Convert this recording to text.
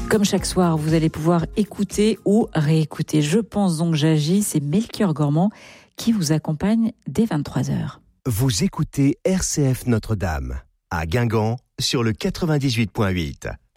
Comme chaque soir, vous allez pouvoir écouter ou réécouter Je pense donc j'agis, c'est Melchior Gormand qui vous accompagne dès 23h. Vous écoutez RCF Notre-Dame, à Guingamp, sur le 98.8.